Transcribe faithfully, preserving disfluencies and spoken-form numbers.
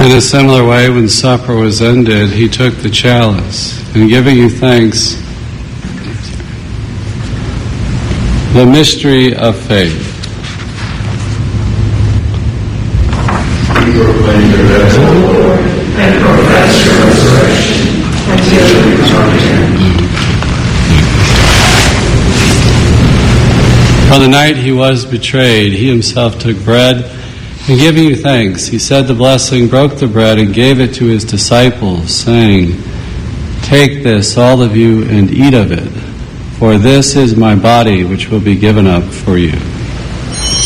In a similar way, when supper was ended, he took the chalice, and giving you thanks, the mystery of faith. We proclaim your death, O Lord, and profess your resurrection until you come again. On the night he was betrayed, he himself took bread, and giving you thanks, he said the blessing, broke the bread, and gave it to his disciples, saying, "Take this, all of you, and eat of it, for this is my body, which will be given up for you."